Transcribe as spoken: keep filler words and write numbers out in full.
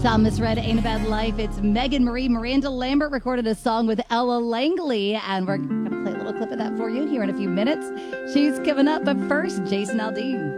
Thomas Red, Ain't a Bad Life. It's Megan Marie. Miranda Lambert recorded a song with Ella Langley, and we're going to play a little clip of that for you here in a few minutes. She's coming up, but first, Jason Aldean.